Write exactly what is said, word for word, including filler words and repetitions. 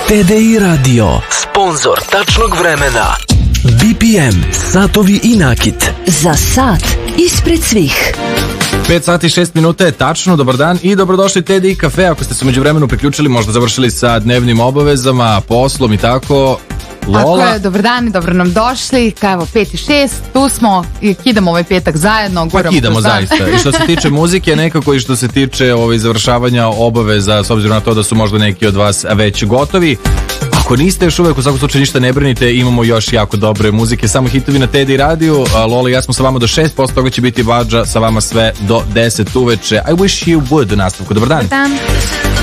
T D I Radio, sponzor tačnog vremena. B P M, satovi i nakit. Za sat ispred svih. pet sati i šest minuta je tačno, dobar dan i dobrodošli T D I kafe. Ako ste se među vremenu priključili, možda završili sa dnevnim obavezama, poslom i tako. Lola. Tako je, dobar dan i dobro nam došli. Ka evo, pet i šest, tu smo i kidamo ovaj petak zajedno. Pa kidamo zaista. I što se tiče muzike, nekako i što se tiče ovaj, završavanja obaveza, s obzirom na to da su možda neki od vas već gotovi. Ako niste još uvek, u svakom slučaju ništa ne brinite, imamo još jako dobre muzike, samo hitovi na T D I radiju. Lola i ja smo sa vama do šest, posle toga će biti Badža sa vama sve do deset uveče. I wish you would, nastavku. Dobar dan. Dobar dan.